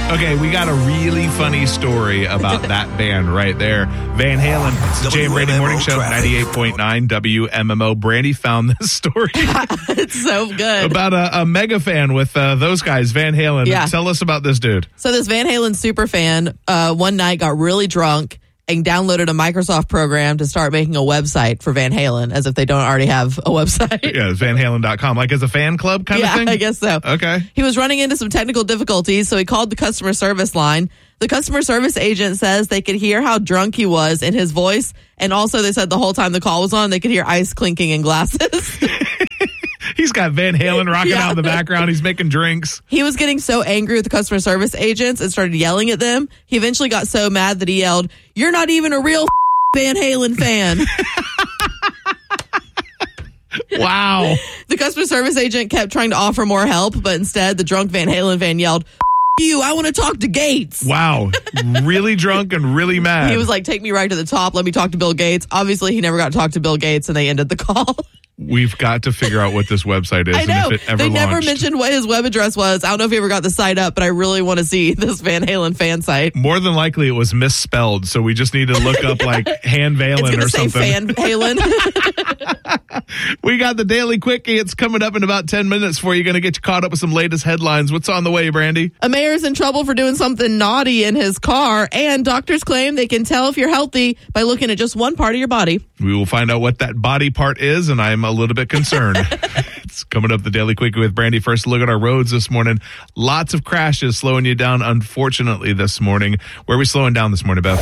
Okay, we got a really funny story about that band right there. Van Halen. It's the Jay and Brandy Morning Show, 98.9 WMMO. Brandy found this story. It's so good. About a mega fan with those guys, Van Halen. Yeah. Tell us about this dude. So this Van Halen super fan one night got really drunk and downloaded a Microsoft program to start making a website for Van Halen, as if they don't already have a website. Yeah, VanHalen.com, like as a fan club kind of thing? Yeah, I guess so. Okay. He was running into some technical difficulties, so he called the customer service line. The customer service agent says they could hear how drunk he was in his voice, and also they said the whole time the call was on, they could hear ice clinking in glasses. He's got Van Halen rocking out in the background. He's making drinks. He was getting so angry with the customer service agents and started yelling at them. He eventually got so mad that he yelled, "You're not even a real Van Halen fan." Wow. The customer service agent kept trying to offer more help, but instead the drunk Van Halen fan yelled, "You, I want to talk to Gates." Wow. Really drunk and really mad. He was like, "Take me right to the top. Let me talk to Bill Gates." Obviously, he never got to talk to Bill Gates, and they ended the call. We've got to figure out what this website is. I know. And if it ever they never launched. mentioned what his web address was. I don't know if he ever got the site up, but I really want to see this Van Halen fan site. More than likely, it was misspelled, so we just need to look up like Han Valen or something. Fan Halen. We got the Daily Quickie. It's coming up in about 10 minutes for you. Going to get you caught up with some latest headlines. What's on the way, Brandy? A mayor's in trouble for doing something naughty in his car, and doctors claim they can tell if you're healthy by looking at just one part of your body. We will find out what that body part is, and I'm a little bit concerned. It's coming up, the Daily Quickie with Brandy. First, look at our roads this morning. Lots of crashes slowing you down, unfortunately, this morning. Where are we slowing down this morning, Beth?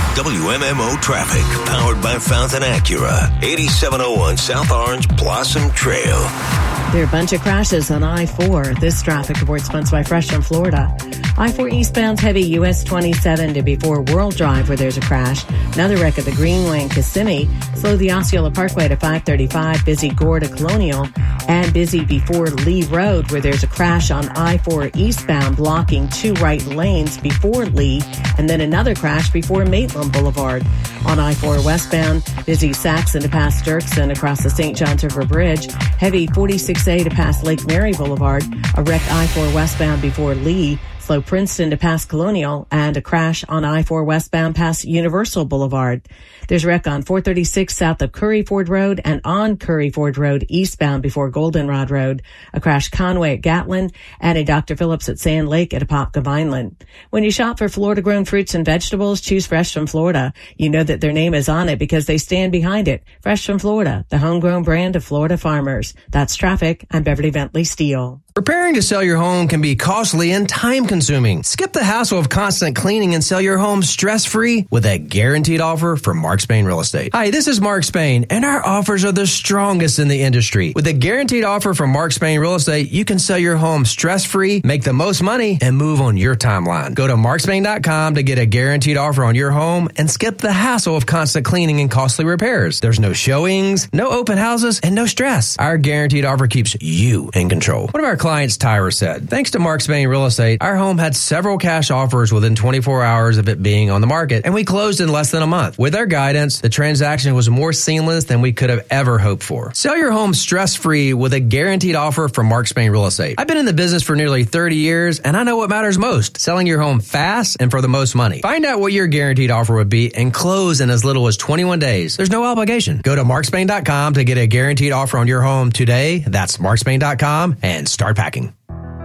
WMMO traffic, powered by Fountain Acura. 8701 South Orange Blossom Trail. There are a bunch of crashes on I-4. This traffic report sponsored by Fresh from Florida. I-4 eastbound heavy US 27 to before World Drive where there's a crash. Another wreck at the Greenway in Kissimmee. Slow the Osceola Parkway to 535. Busy Gore to Colonial. And busy before Lee Road where there's a crash on I-4 eastbound blocking two right lanes before Lee. And then another crash before Maitland Boulevard. On I-4 westbound, busy Saxon to past Dirksen across the St. Johns River Bridge. Heavy 46A to past Lake Mary Boulevard. A wreck I-4 westbound before Lee. Slow Princeton to past Colonial, and a crash on I-4 westbound past Universal Boulevard. There's a wreck on 436 south of Curry Ford Road and on Curry Ford Road eastbound before Goldenrod Road. A crash Conway at Gatlin and a Dr. Phillips at Sand Lake at Apopka Vineland. When you shop for Florida-grown fruits and vegetables, choose Fresh from Florida. You know that their name is on it because they stand behind it. Fresh from Florida, the homegrown brand of Florida farmers. That's traffic. I'm Beverly Bentley Steele. Preparing to sell your home can be costly and time-consuming. Skip the hassle of constant cleaning and sell your home stress-free with a guaranteed offer from Mark Spain Real Estate. Hi, this is Mark Spain, and our offers are the strongest in the industry. With a guaranteed offer from Mark Spain Real Estate, you can sell your home stress-free, make the most money, and move on your timeline. Go to markspain.com to get a guaranteed offer on your home and skip the hassle of constant cleaning and costly repairs. There's no showings, no open houses, and no stress. Our guaranteed offer keeps you in control. One of our clients, Tyra, said, thanks to Mark Spain Real Estate, our home had several cash offers within 24 hours of it being on the market, and we closed in less than a month. With our guidance, the transaction was more seamless than we could have ever hoped for. Sell your home stress-free with a guaranteed offer from Mark Spain Real Estate. I've been in the business for nearly 30 years, and I know what matters most, selling your home fast and for the most money. Find out what your guaranteed offer would be and close in as little as 21 days. There's no obligation. Go to markspain.com to get a guaranteed offer on your home today. That's markspain.com and start packing.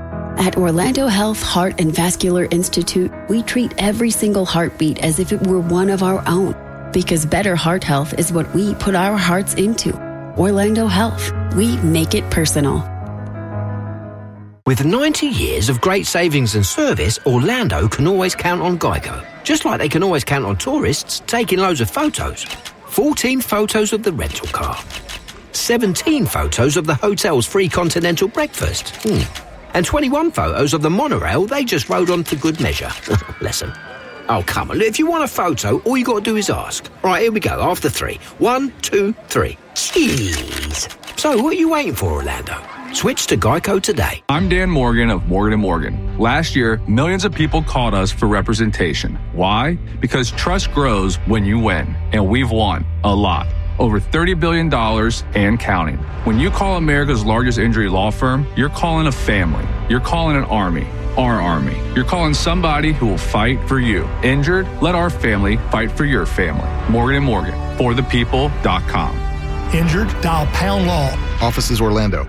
At Orlando Health Heart and Vascular Institute, we treat every single heartbeat as if it were one of our own. Because better heart health is what we put our hearts into. Orlando Health. We make it personal. With 90 years of great savings and service, Orlando can always count on Geico. Just like they can always count on tourists taking loads of photos. 14 photos of the rental car. 17 photos of the hotel's free continental breakfast. And 21 photos of the monorail they just rode on for good measure. Bless them. Oh, come on. If you want a photo, all you got to do is ask. All right, here we go. After 3. 1, 2, 3. Cheese. So, what are you waiting for, Orlando? Switch to Geico today. I'm Dan Morgan of Morgan & Morgan. Last year, millions of people called us for representation. Why? Because trust grows when you win. And we've won a lot. Over $30 billion and counting. When you call America's largest injury law firm, you're calling a family. You're calling an army. our army. You're calling somebody who will fight for you. Injured? Let our family fight for your family. Morgan & Morgan, forthepeople.com. Injured? Dial pound law. Offices Orlando.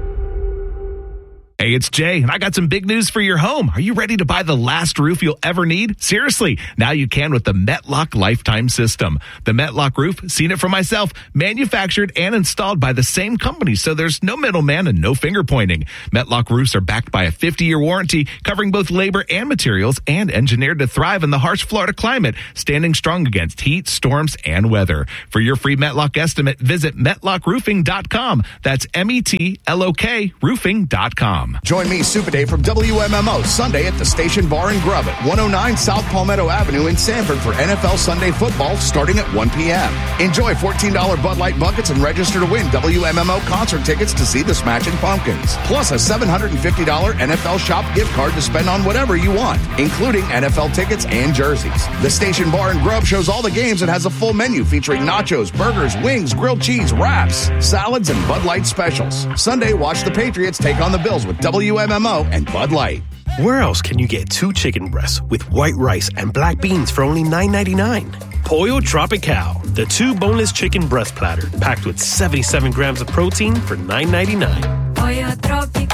Hey, it's Jay, and I got some big news for your home. Are you ready to buy the last roof you'll ever need? Seriously, now you can with the Metlock Lifetime System. The Metlock roof, seen it for myself, manufactured and installed by the same company, so there's no middleman and no finger pointing. Metlock roofs are backed by a 50-year warranty, covering both labor and materials, and engineered to thrive in the harsh Florida climate, standing strong against heat, storms, and weather. For your free Metlock estimate, visit MetlockRoofing.com. That's METLOK roofing.com. Join me, Super Dave, from WMMO Sunday at the Station Bar and Grub at 109 South Palmetto Avenue in Sanford for NFL Sunday football starting at 1 p.m. Enjoy $14 Bud Light buckets and register to win WMMO concert tickets to see the Smashing Pumpkins. Plus a $750 NFL Shop gift card to spend on whatever you want, including NFL tickets and jerseys. The Station Bar and Grub shows all the games and has a full menu featuring nachos, burgers, wings, grilled cheese, wraps, salads, and Bud Light specials. Sunday, watch the Patriots take on the Bills with WMMO and Bud Light. Where else can you get 2 chicken breasts with white rice and black beans for only $9.99? Pollo Tropical, the 2 boneless chicken breast platter, packed with 77 grams of protein for $9.99. Pollo Tropical.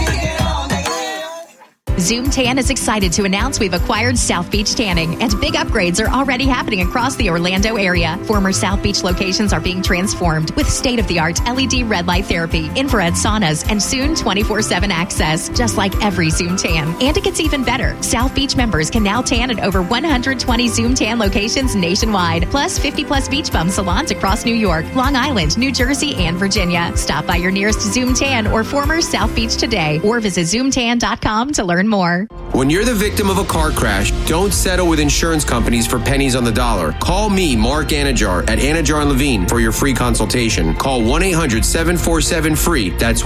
Zoom Tan is excited to announce we've acquired South Beach Tanning, and big upgrades are already happening across the Orlando area. Former South Beach locations are being transformed with state-of-the-art LED red light therapy, infrared saunas, and soon 24/7 access, just like every Zoom Tan. And it gets even better. South Beach members can now tan at over 120 Zoom Tan locations nationwide, plus 50-plus beach bum salons across New York, Long Island, New Jersey, and Virginia. Stop by your nearest Zoom Tan or former South Beach today, or visit ZoomTan.com to learn more. When you're the victim of a car crash, don't settle with insurance companies for pennies on the dollar. Call me, Mark Anajar, at Anajar & Levine for your free consultation. Call 1-800-747-FREE. That's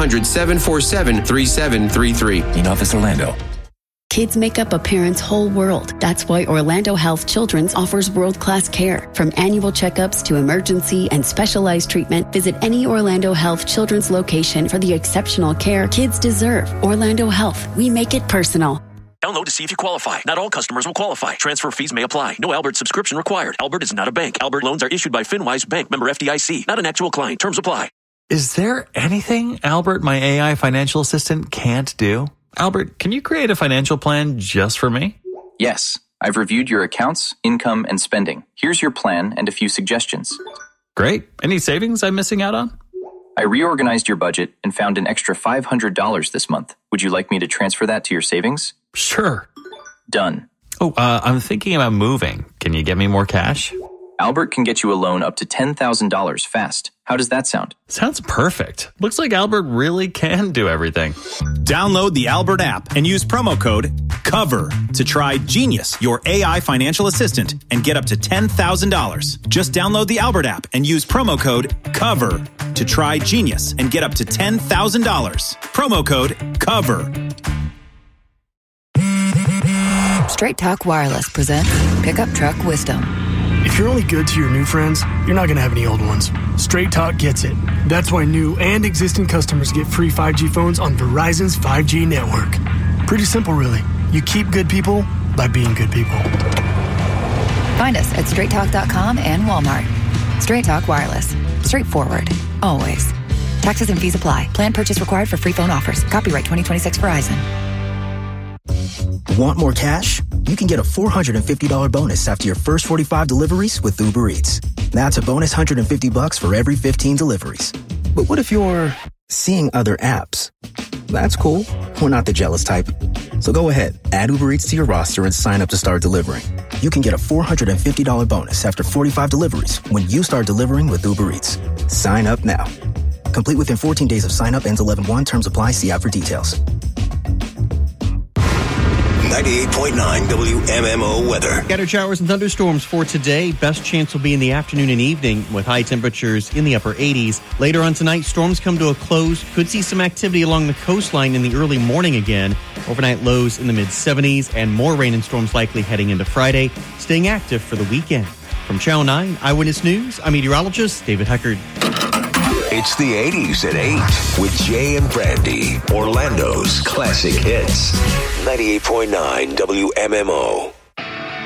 1-800-747-3733. In Office Orlando. Kids make up a parent's whole world. That's why Orlando Health Children's offers world-class care. From annual checkups to emergency and specialized treatment, visit any Orlando Health Children's location for the exceptional care kids deserve. Orlando Health, we make it personal. Download to see if you qualify. Not all customers will qualify. Transfer fees may apply. No Albert subscription required. Albert is not a bank. Albert loans are issued by FinWise Bank, member FDIC. Not an actual client. Terms apply. Is there anything Albert, my AI financial assistant, can't do? Albert, can you create a financial plan just for me? Yes. I've reviewed your accounts, income, and spending. Here's your plan and a few suggestions. Great. Any savings I'm missing out on? I reorganized your budget and found an extra $500 this month. Would you like me to transfer that to your savings? Sure. Done. Oh, I'm thinking about moving. Can you get me more cash? Albert can get you a loan up to $10,000 fast. How does that sound? Sounds perfect. Looks like Albert really can do everything. Download the Albert app and use promo code COVER to try Genius, your AI financial assistant, and get up to $10,000. Just download the Albert app and use promo code COVER to try Genius and get up to $10,000. Promo code COVER. Straight Talk Wireless presents Pickup Truck Wisdom. If you're only good to your new friends, you're not going to have any old ones. Straight Talk gets it. That's why new and existing customers get free 5G phones on Verizon's 5G network. Pretty simple, really. You keep good people by being good people. Find us at straighttalk.com and Walmart. Straight Talk Wireless. Straightforward. Always. Taxes and fees apply. Plan purchase required for free phone offers. Copyright 2026 Verizon. Want more cash? You can get a $450 bonus after your first 45 deliveries with Uber Eats. That's a bonus $150 for every 15 deliveries. But what if you're seeing other apps? That's cool. We're not the jealous type. So go ahead, add Uber Eats to your roster and sign up to start delivering. You can get a $450 bonus after 45 deliveries when you start delivering with Uber Eats. Sign up now. Complete within 14 days of sign up. Ends 11/1. Terms apply. See app for details. 98.9 WMMO weather. Scattered showers and thunderstorms for today. Best chance will be in the afternoon and evening with high temperatures in the upper 80s. Later on tonight, storms come to a close. Could see some activity along the coastline in the early morning again. Overnight lows in the mid-70s and more rain and storms likely heading into Friday. Staying active for the weekend. From Channel 9 Eyewitness News, I'm meteorologist David Huckard. It's the 80s at 8 with Jay and Brandy, Orlando's classic hits. 98.9 WMMO.